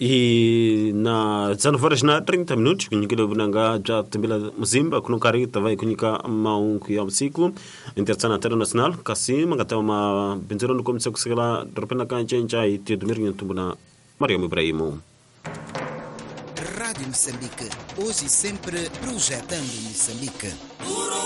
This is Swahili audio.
E na 19 horas na 30 minutos kunyikile bunanga ja tembela mzimba kunukari tavai kunyika maunku ya usiku international tero national kasima ngata ma benzero no komisa kusikala dropena kancha iti dumirinho tumbuna Mariam Ibrahimu. Rádio Moçambique, hoje e sempre projetando Moçambique.